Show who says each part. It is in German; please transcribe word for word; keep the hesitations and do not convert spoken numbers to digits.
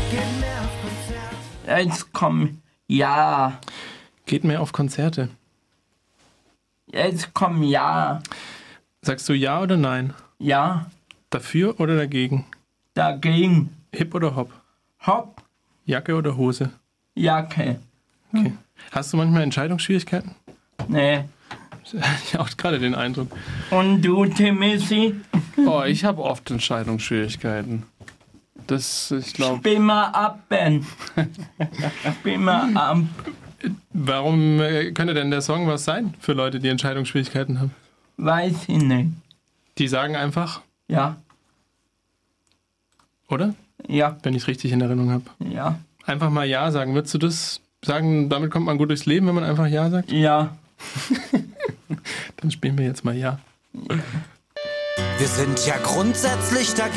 Speaker 1: Jetzt komm, ja.
Speaker 2: Geht mehr auf Konzerte.
Speaker 1: Jetzt komm, ja.
Speaker 2: Sagst du ja oder nein?
Speaker 1: Ja.
Speaker 2: Dafür oder dagegen?
Speaker 1: Dagegen.
Speaker 2: Hip oder Hop?
Speaker 1: Hop.
Speaker 2: Jacke oder Hose?
Speaker 1: Jacke.
Speaker 2: Okay. Hast du manchmal Entscheidungsschwierigkeiten?
Speaker 1: Nee.
Speaker 2: Ich habe auch gerade den Eindruck.
Speaker 1: Und du, Timothy?
Speaker 3: Oh, ich habe oft Entscheidungsschwierigkeiten. Das, ich glaube...
Speaker 1: Spiel mal ab, Ben. Spiel mal ab.
Speaker 2: Warum äh, könnte denn der Song was sein für Leute, die Entscheidungsschwierigkeiten haben?
Speaker 1: Weiß ich nicht.
Speaker 2: Die sagen einfach,
Speaker 1: Ja.
Speaker 2: oder?
Speaker 1: Ja.
Speaker 2: Wenn ich es richtig in Erinnerung habe.
Speaker 1: Ja.
Speaker 2: Einfach mal Ja sagen. Würdest du das sagen, damit kommt man gut durchs Leben, wenn man einfach Ja sagt?
Speaker 1: Ja.
Speaker 2: Dann spielen wir jetzt mal Ja.
Speaker 4: Wir sind ja grundsätzlich dagegen.